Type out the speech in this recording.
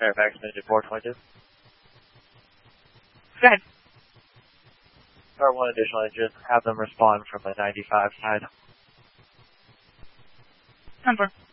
Fairfax, Midget 422. Go ahead. Start one additional engine. Have them respond from the 95 side. 10-4.